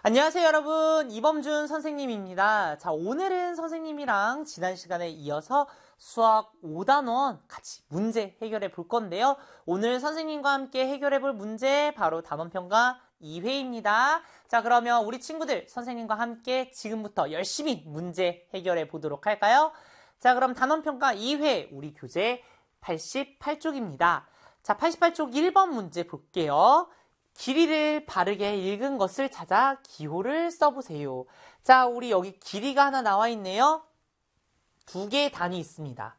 안녕하세요, 여러분. 이범준 선생님입니다. 자, 오늘은 선생님이랑 지난 시간에 이어서 수학 5단원 같이 문제 해결해 볼 건데요. 오늘 선생님과 함께 해결해 볼 문제 바로 단원평가 2회입니다. 자, 그러면 우리 친구들 선생님과 함께 지금부터 열심히 문제 해결해 보도록 할까요? 자, 그럼 단원평가 2회 우리 교재 88쪽입니다. 자, 88쪽 1번 문제 볼게요. 길이를 바르게 읽은 것을 찾아 기호를 써보세요. 자, 우리 여기 길이가 하나 나와 있네요. 두 개의 단위 있습니다.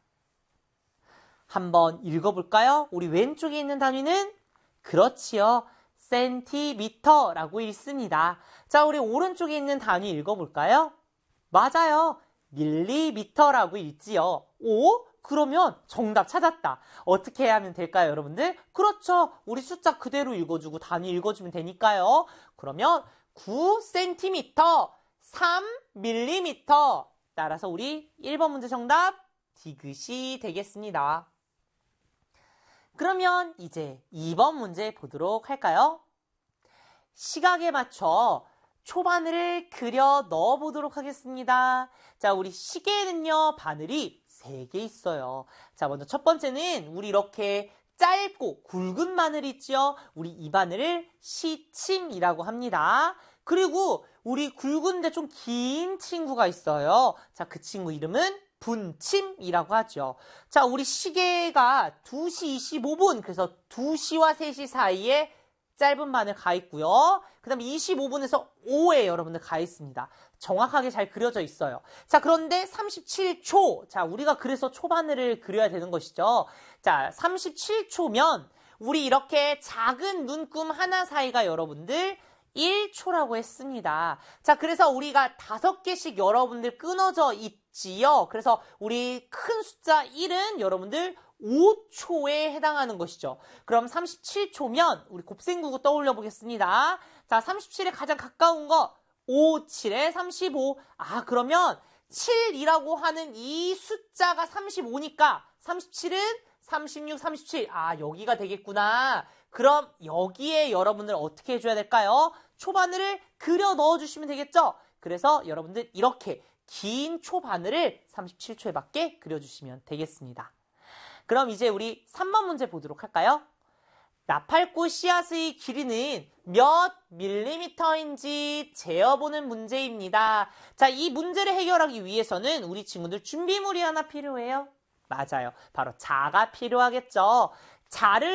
한번 읽어볼까요? 우리 왼쪽에 있는 단위는 그렇지요. 센티미터라고 읽습니다. 자, 우리 오른쪽에 있는 단위 읽어볼까요? 맞아요. 밀리미터라고 읽지요. 오? 그러면 정답 찾았다. 어떻게 해야 하면 될까요, 여러분들? 그렇죠. 우리 숫자 그대로 읽어주고 단위 읽어주면 되니까요. 그러면 9cm, 3mm. 따라서 우리 1번 문제 정답 디귿이 되겠습니다. 그러면 이제 2번 문제 보도록 할까요? 시각에 맞춰 초바늘을 그려 넣어보도록 하겠습니다. 자, 우리 시계에는요, 바늘이 3개 있어요. 자, 먼저 첫 번째는 우리 이렇게 짧고 굵은 바늘이 있죠. 우리 이 바늘을 시침이라고 합니다. 그리고 우리 굵은데 좀 긴 친구가 있어요. 자, 그 친구 이름은 분침이라고 하죠. 자, 우리 시계가 2시 25분, 그래서 2시와 3시 사이에 짧은 바늘 가 있고요. 그 다음에 25분에서 5에 여러분들 가 있습니다. 정확하게 잘 그려져 있어요. 자, 그런데 37초. 자, 우리가 그래서 초바늘을 그려야 되는 것이죠. 자, 37초면 우리 이렇게 작은 눈금 하나 사이가 여러분들 1초라고 했습니다. 자, 그래서 우리가 5개씩 여러분들 끊어져 있지요. 그래서 우리 큰 숫자 1은 여러분들 5초에 해당하는 것이죠. 그럼 37초면 우리 곱셈구구 떠올려 보겠습니다. 자, 37에 가장 가까운 거 5, 7에 35. 아, 그러면 7이라고 하는 이 숫자가 35니까 37은 36, 37. 아, 여기가 되겠구나. 그럼 여기에 여러분들 어떻게 해줘야 될까요? 초바늘을 그려 넣어주시면 되겠죠? 그래서 여러분들 이렇게 긴 초바늘을 37초에 맞게 그려주시면 되겠습니다. 그럼 이제 우리 3번 문제 보도록 할까요? 나팔꽃 씨앗의 길이는 몇 밀리미터인지 재어보는 문제입니다. 자, 이 문제를 해결하기 위해서는 우리 친구들 준비물이 하나 필요해요. 맞아요. 바로 자가 필요하겠죠. 자를